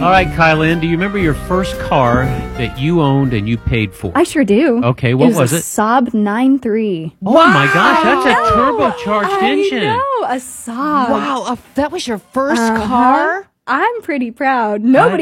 All right, Kylan, do you remember your first car that you owned and you paid for? I sure do. Okay, what was a it? Saab 9.3. Oh my gosh, that's a turbocharged engine. I know, a Saab. Wow, that was your first car? I'm pretty proud. Nobody